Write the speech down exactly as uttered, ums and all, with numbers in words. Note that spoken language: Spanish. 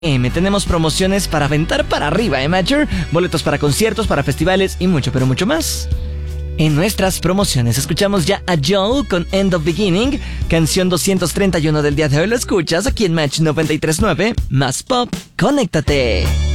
M. Tenemos promociones para aventar para arriba, ¿eh, Matcher? Boletos para conciertos, para festivales y mucho, pero mucho más. En nuestras promociones escuchamos ya a Joe con End of Beginning, canción doscientos treinta y uno del día de hoy. Lo escuchas aquí en Match noventa y tres punto nueve, más pop. ¡Conéctate!